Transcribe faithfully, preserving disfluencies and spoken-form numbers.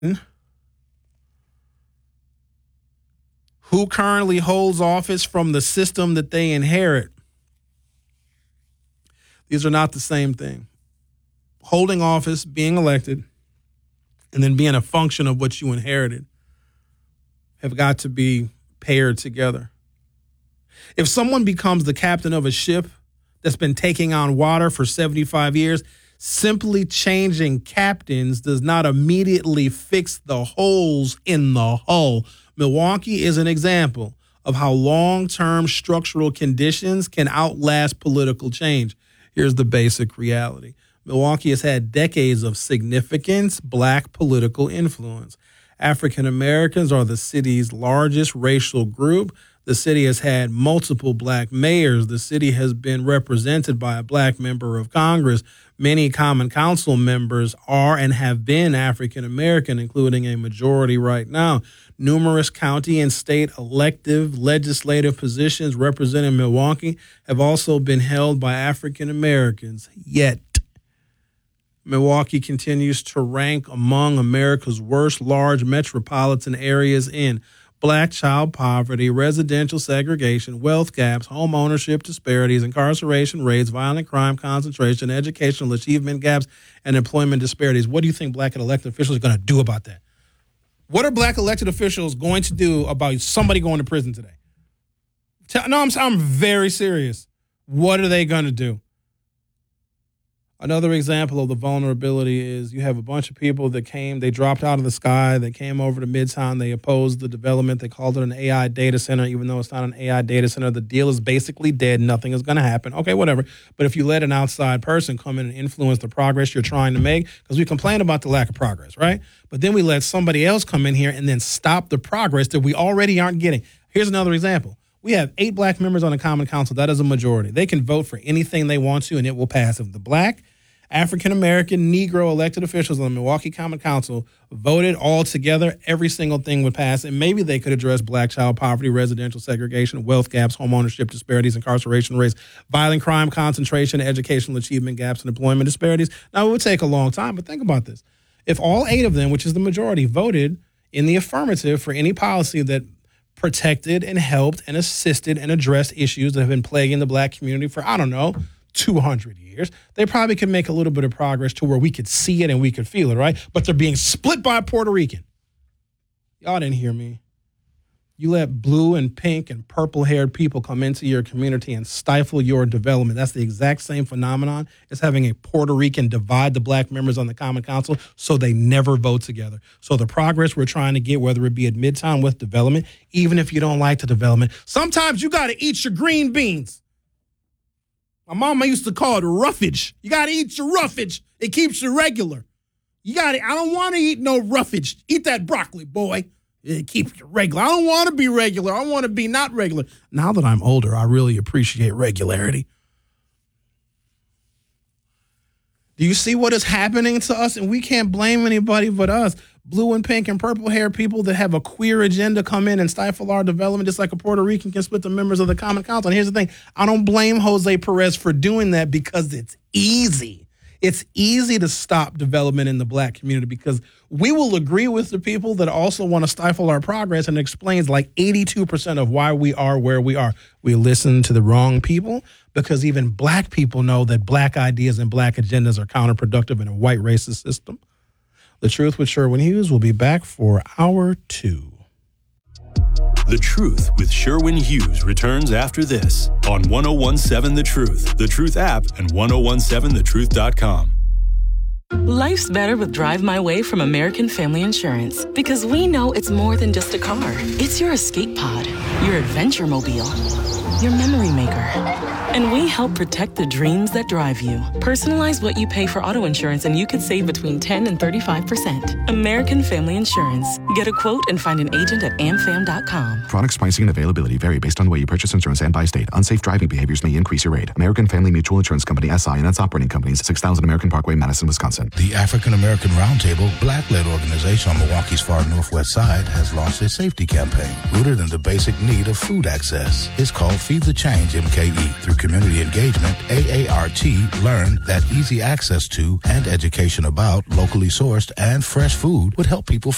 who currently holds office from the system that they inherit. These are not the same thing. Holding office, being elected, and then being a function of what you inherited have got to be paired together. If someone becomes the captain of a ship that's been taking on water for seventy-five years, simply changing captains does not immediately fix the holes in the hull. Milwaukee is an example of how long-term structural conditions can outlast political change. Here's the basic reality. Milwaukee has had decades of significant black political influence. African Americans are the city's largest racial group. The city has had multiple black mayors. The city has been represented by a black member of Congress. Many common council members are and have been African American, including a majority right now. Numerous county and state elective legislative positions representing Milwaukee have also been held by African Americans. Yet, Milwaukee continues to rank among America's worst large metropolitan areas in black child poverty, residential segregation, wealth gaps, home ownership disparities, incarceration rates, violent crime concentration, educational achievement gaps, and employment disparities. What do you think black elected officials are going to do about that? What are black elected officials going to do about somebody going to prison today? Tell, no, I'm, I'm very serious. What are they going to do? Another example of the vulnerability is you have a bunch of people that came, they dropped out of the sky, they came over to Midtown, they opposed the development, they called it an A I data center, even though it's not an A I data center. The deal is basically dead, nothing is going to happen. Okay, whatever. But if you let an outside person come in and influence the progress you're trying to make, because we complain about the lack of progress, right? But then we let somebody else come in here and then stop the progress that we already aren't getting. Here's another example. We have eight black members on the Common Council. That is a majority. They can vote for anything they want to, and it will pass. If the black, African-American, Negro elected officials on the Milwaukee Common Council voted all together, every single thing would pass, and maybe they could address black child poverty, residential segregation, wealth gaps, home ownership disparities, incarceration rates, violent crime concentration, educational achievement gaps, and employment disparities. Now, it would take a long time, but think about this. If all eight of them, which is the majority, voted in the affirmative for any policy that protected and helped and assisted and addressed issues that have been plaguing the black community for, I don't know, two hundred years, they probably could make a little bit of progress to where we could see it and we could feel it, right? But they're being split by a Puerto Rican. Y'all didn't hear me. You let blue and pink and purple-haired people come into your community and stifle your development. That's the exact same phenomenon as having a Puerto Rican divide the black members on the Common Council so they never vote together. So the progress we're trying to get, whether it be at Midtown with development, even if you don't like the development, sometimes you got to eat your green beans. My mama used to call it roughage. You got to eat your roughage. It keeps you regular. You got to, I don't want to eat no roughage. Eat that broccoli, boy. It keeps you regular. I don't want to be regular. I want to be not regular. Now that I'm older, I really appreciate regularity. Do you see what is happening to us? And we can't blame anybody but us. Blue and pink and purple hair people that have a queer agenda come in and stifle our development, just like a Puerto Rican can split the members of the Common Council. And here's the thing. I don't blame Jose Perez for doing that because it's easy. It's easy to stop development in the black community because we will agree with the people that also want to stifle our progress, and it explains like eighty-two percent of why we are where we are. We listen to the wrong people because even black people know that black ideas and black agendas are counterproductive in a white racist system. The Truth with Sherwin Hughes will be back for hour two. The Truth with Sherwin Hughes returns after this on ten seventeen The Truth, The Truth app, and ten seventeen the truth dot com. Life's better with Drive My Way from American Family Insurance because we know it's more than just a car. It's your escape pod, your adventure mobile, your memory maker. And we help protect the dreams that drive you. Personalize what you pay for auto insurance and you could save between ten and thirty-five percent. American Family Insurance. Get a quote and find an agent at am fam dot com. Products, pricing, and availability vary based on the way you purchase insurance and by state. Unsafe driving behaviors may increase your rate. American Family Mutual Insurance Company, S I and its operating companies, six thousand American Parkway, Madison, Wisconsin. The African American Roundtable, black-led organization on Milwaukee's far northwest side, has launched a safety campaign rooted in the basic need of food access. It's called Feed the Change M K E. Through community engagement, A A R T learned that easy access to and education about locally sourced and fresh food would help people